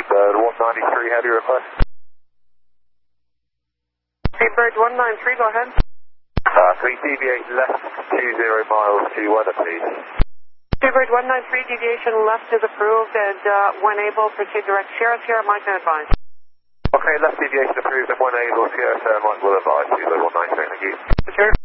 Bird 193, heavy request. Bird 193, go ahead. Please deviate left 20 miles to weather, please. Bird 193, deviation left is approved, and when able, proceed direct Sierra Sierra, Mike and advise. Okay, left deviation approved, and when able, Sierra Sierra, Mike will advise. Bird 193, thank you. Sure.